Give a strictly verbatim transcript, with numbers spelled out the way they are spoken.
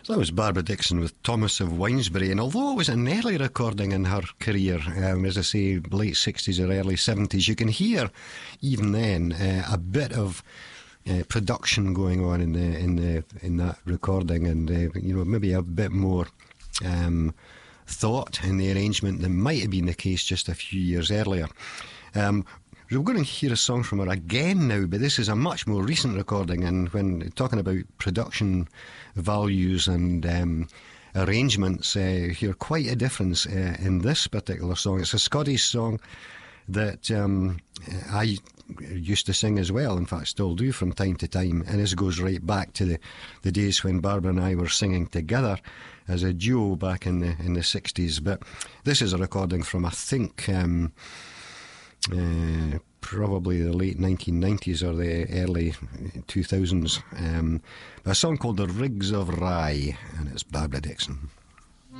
So that was Barbara Dickson with Thomas of Wainsbury, and although it was an early recording in her career, um, as I say, late sixties or early seventies, you can hear even then uh, a bit of uh, production going on in the in the in that recording, and uh, you know, maybe a bit more um, thought in the arrangement than might have been the case just a few years earlier. Um, We're going to hear a song from her again now, but this is a much more recent recording, and when talking about production values and um, arrangements, uh, you hear quite a difference uh, in this particular song. It's a Scottish song that um, I used to sing as well, in fact still do from time to time, and this goes right back to the, the days when Barbara and I were singing together as a duo back in the, in the sixties. But this is a recording from, I think... Um, Uh, probably the late nineteen nineties or the early two thousands. Um, a song called The Rigs of Rye, and it's Barbara Dickson.